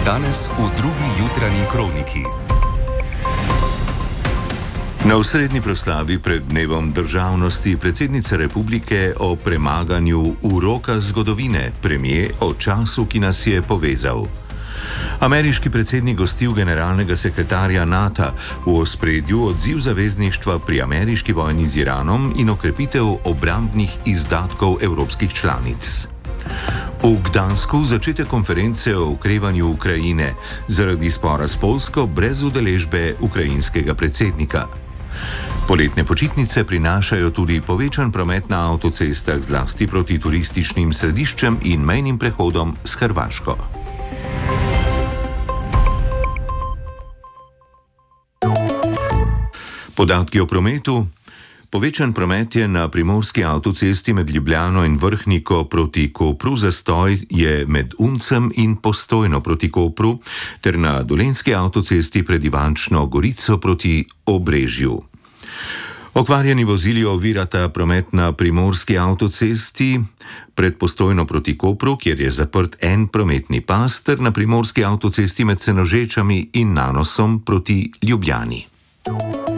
Danes v drugi jutranji kroniki. Na osrednji proslavi pred dnevom državnosti predsednica republike o premaganju uroka zgodovine, premier o času, ki nas je povezal. Ameriški predsednik gostil generalnega sekretarja NATO, v ospredju odziv zavezništva pri ameriški vojni z Iranom in okrepitev obrambnih izdatkov evropskih članic. V Gdansku začetek konference o okrevanju Ukrajine zaradi spora s Poljsko brez udeležbe ukrajinskega predsednika. Poletne počitnice prinašajo tudi povečan promet na avtocestah, zlasti proti turističnim središčem in mejnim prehodom s Hrvaško. Podatki o prometu. Povečan promet je na primorski avtocesti med Ljubljano in Vrhniko proti Kopru, zastoj je med Uncem in Postojno proti Kopru ter na dolenjski avtocesti pred Ivančno Gorico proti Obrežju. Okvarjeni vozili ovirata promet na primorski avtocesti pred Postojno proti Kopru, kjer je zaprt en prometni pas, ter na primorski avtocesti med Senožečami in Nanosom proti Ljubljani.